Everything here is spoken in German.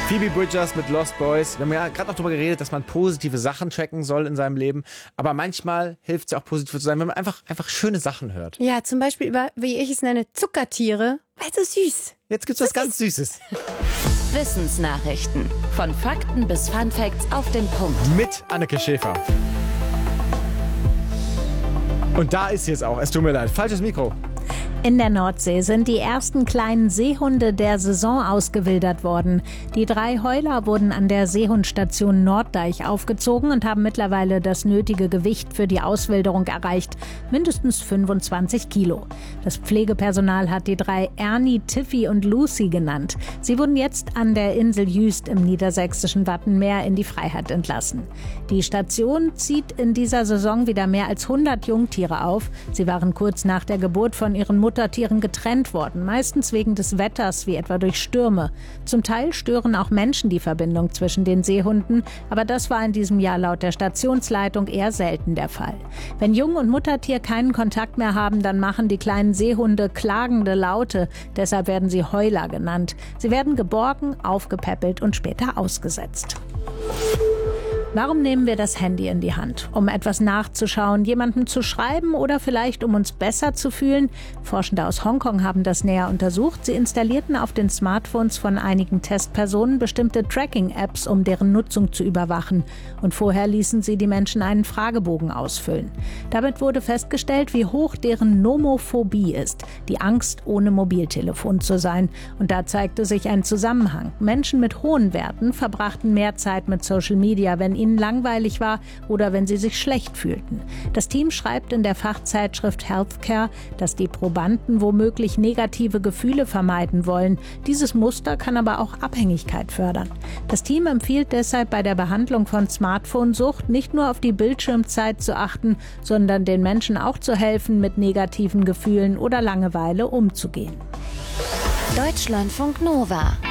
Phoebe Bridgers mit Lost Boys. Wir haben ja gerade noch darüber geredet, dass man positive Sachen tracken soll in seinem Leben. Aber manchmal hilft es ja auch positiv zu sein, wenn man einfach schöne Sachen hört. Ja, zum Beispiel über, wie ich es nenne, Zuckertiere. Weil so süß. Jetzt gibt's was ganz Süßes. Wissensnachrichten. Von Fakten bis Funfacts auf den Punkt. Mit Anneke Schäfer. Und da ist sie jetzt auch. Es tut mir leid. Falsches Mikro. In der Nordsee sind die ersten kleinen Seehunde der Saison ausgewildert worden. Die 3 Heuler wurden an der Seehundstation Norddeich aufgezogen und haben mittlerweile das nötige Gewicht für die Auswilderung erreicht. Mindestens 25 Kilo. Das Pflegepersonal hat die 3 Ernie, Tiffy und Lucy genannt. Sie wurden jetzt an der Insel Jüst im niedersächsischen Wattenmeer in die Freiheit entlassen. Die Station zieht in dieser Saison wieder mehr als 100 Jungtiere auf. Sie waren kurz nach der Geburt von ihren Muttertieren getrennt worden, meistens wegen des Wetters, wie etwa durch Stürme. Zum Teil stören auch Menschen die Verbindung zwischen den Seehunden, aber das war in diesem Jahr laut der Stationsleitung eher selten der Fall. Wenn Jung- und Muttertier keinen Kontakt mehr haben, dann machen die kleinen Seehunde klagende Laute, deshalb werden sie Heuler genannt. Sie werden geborgen, aufgepäppelt und später ausgesetzt. Warum nehmen wir das Handy in die Hand? Um etwas nachzuschauen, jemandem zu schreiben oder vielleicht um uns besser zu fühlen? Forschende aus Hongkong haben das näher untersucht. Sie installierten auf den Smartphones von einigen Testpersonen bestimmte Tracking-Apps, um deren Nutzung zu überwachen. Und vorher ließen sie die Menschen einen Fragebogen ausfüllen. Damit wurde festgestellt, wie hoch deren Nomophobie ist, die Angst, ohne Mobiltelefon zu sein. Und da zeigte sich ein Zusammenhang. Menschen mit hohen Werten verbrachten mehr Zeit mit Social Media, wenn ihnen langweilig war oder wenn sie sich schlecht fühlten. Das Team schreibt in der Fachzeitschrift Healthcare, dass die Probanden womöglich negative Gefühle vermeiden wollen. Dieses Muster kann aber auch Abhängigkeit fördern. Das Team empfiehlt deshalb bei der Behandlung von Smartphone-Sucht nicht nur auf die Bildschirmzeit zu achten, sondern den Menschen auch zu helfen, mit negativen Gefühlen oder Langeweile umzugehen. Deutschlandfunk Nova